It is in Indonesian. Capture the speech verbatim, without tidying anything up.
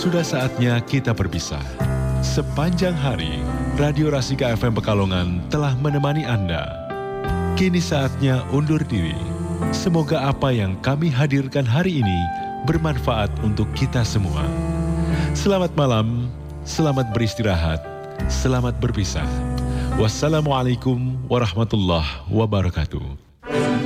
sudah saatnya kita berpisah. Sepanjang hari, Radio Rasika F M Pekalongan telah menemani Anda. Kini saatnya undur diri. Semoga apa yang kami hadirkan hari ini bermanfaat untuk kita semua. Selamat malam, selamat beristirahat, selamat berpisah. Wassalamualaikum warahmatullahi wabarakatuh.